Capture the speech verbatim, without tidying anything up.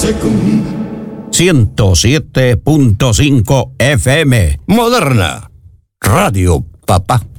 ciento siete punto cinco F M. Moderna Radio Papá.